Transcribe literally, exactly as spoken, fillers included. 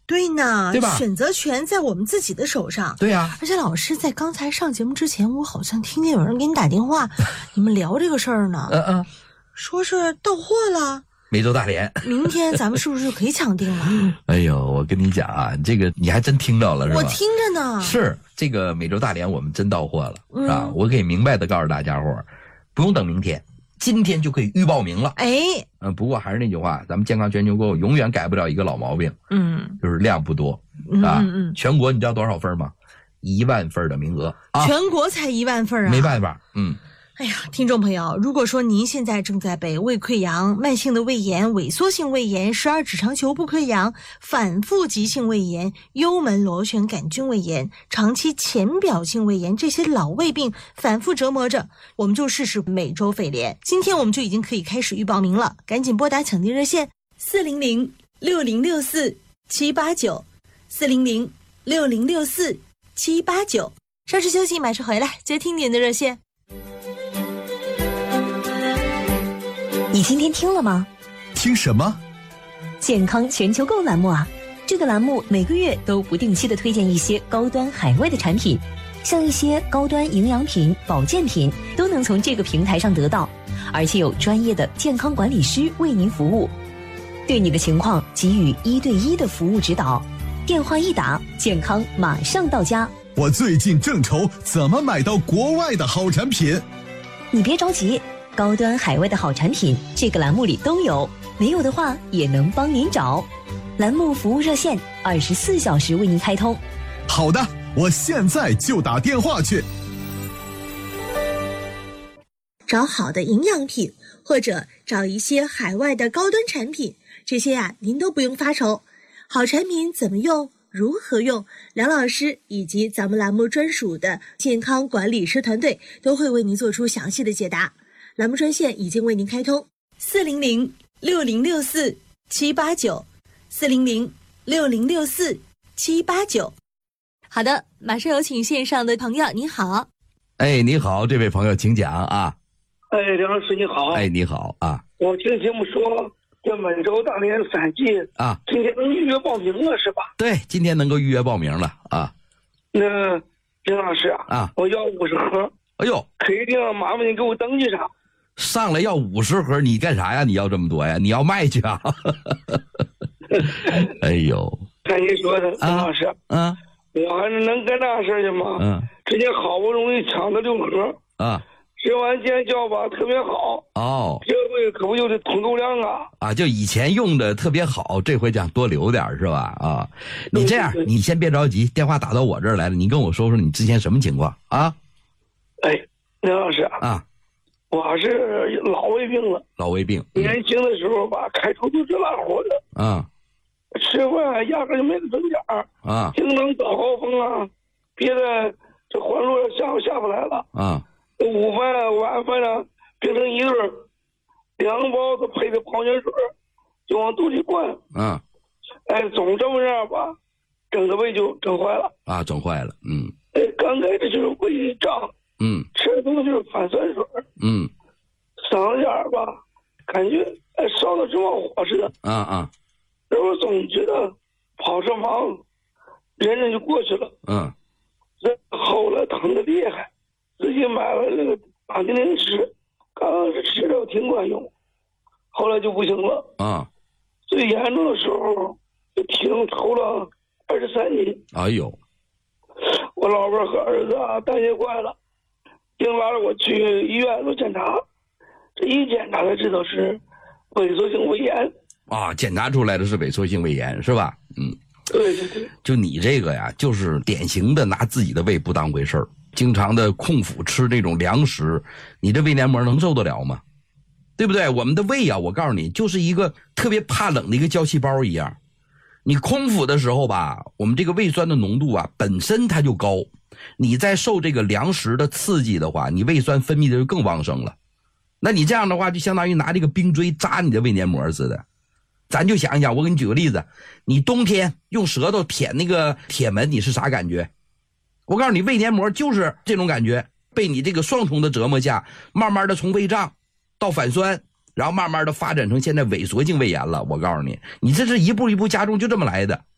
对呢， 对吧？ 选择权在我们自己的手上。 对呀、啊， 而且老师在刚才上节目之前，我好像听见有人给你打电话，你们聊这个事儿呢。 嗯嗯， 说是到货了。 美洲大连， 明天咱们是不是可以抢定了？ 哎呦，我跟你讲啊，这个你还真听到了是吧？ 我听着呢。 是这个美洲大连，我们真到货了， 嗯、 是吧？我可以明白的告诉大家伙，不用等明天，今天就可以预报名了。 哎， 嗯，不过还是那句话，咱们健康全球购永远改不了一个老毛病， 嗯， 就是量不多，啊，嗯嗯，全国你知道多少份吗？一万份的名额，啊， 全国才一万份啊， 没办法，嗯。 哎呀，听众朋友，如果说您现在正在被胃溃疡、慢性的胃炎、萎缩性胃炎、十二指肠球部溃疡、反复急性胃炎、幽门螺旋杆菌胃炎、长期浅表性胃炎这些老胃病反复折磨着，我们就试试美洲肺炎。今天我们就已经可以开始预报名了，赶紧拨打抢订热线四零零六零六四七八九四零零六零六四七八九。稍事休息，马上回来接听您的热线。 你今天听了吗？ 听什么？ 健康全球购栏目啊！这个栏目每个月都不定期的推荐一些高端海外的产品，像一些高端营养品、保健品都能从这个平台上得到，而且有专业的健康管理师为您服务，对你的情况给予一对一的服务指导。电话一打，健康马上到家。 我最近正愁怎么买到国外的好产品。 你别着急，高端海外的好产品这个栏目里都有，没有的话也能帮您找。栏目服务热线二十四小时为您开通。 好的，我现在就打电话去。 找好的营养品，或者找一些海外的高端产品，这些啊您都不用发愁。好产品怎么用，如何用，梁老师以及咱们栏目专属的健康管理师团队都会为您做出详细的解答。栏目专线已经为您开通四零零六零六四七八九四零零六零六四七八九。好的，马上有请线上的朋友，你好。 哎，你好，这位朋友请讲啊。 哎，梁老师你好。 哎，你好啊。 我听节目说这美洲大连三季啊， 今天能预约报名了是吧？ 对，今天能够预约报名了啊。 那梁老师啊， 啊， 我要五十盒。 哎呦， 可以定，麻烦你给我登记上。 上来要五十盒，你干啥呀？你要这么多呀？你要卖去啊？哎呦， 看你说的，梁老师， 嗯、啊， 我还是能干大事去吗？ 嗯， 之前好不容易抢的六盒啊， 吃完见效吧，特别好哦， 这回可不就得通够量啊！ 啊，就以前用的特别好，这回想多留点是吧？啊，你这样，你先别着急，电话打到我这儿来了，你跟我说说你之前什么情况啊？ 哎，梁老师啊。 我是老胃病了， 老胃病。 嗯、年轻的时候吧，开出租车拉活的， 啊， 吃饭压根就没得准点儿， 啊， 经常早高峰啊，别的这环路上下午下不来了， 啊， 午饭啊、晚饭啊，变成一顿，两个包子配的矿泉水，就往肚里灌， 啊， 哎，总这么样吧，整个胃就整坏了， 啊，整坏了，嗯， 哎，刚开始就是胃一胀。 嗯， 吃的东西就是反酸水， 嗯， 嗓子眼儿吧，感觉哎烧的直冒火似的， 啊啊， 然后总觉得跑车房，忍忍就过去了， 嗯， 后来疼的厉害，自己买了那个打定零吃，刚开始吃着挺管用，后来就不行了， 啊， 最严重的时候就体重抽了二十三斤， 哎呦， 我老婆和儿子啊担心坏了。硬拉着我去医院做检查，这一检查才知道是萎缩性胃炎啊，检查出来的是萎缩性胃炎是吧？嗯， 对对对， 就你这个呀，就是典型的拿自己的胃不当回事儿，经常的空腹吃那种凉食，你这胃黏膜能受得了吗？对不对？我们的胃啊，我告诉你，就是一个特别怕冷的一个胶细胞一样，你空腹的时候吧，我们这个胃酸的浓度啊，本身它就高。你在受这个粮食的刺激的话，你胃酸分泌的就更旺盛了。那你这样的话，就相当于拿这个冰锥扎你的胃黏膜似的。咱就想一想，我给你举个例子，你冬天用舌头舔那个铁门，你是啥感觉？我告诉你，胃黏膜就是这种感觉，被你这个双重的折磨下，慢慢的从胃胀到反酸，然后慢慢的发展成现在萎缩性胃炎了。我告诉你，你这是一步一步加重，就这么来的。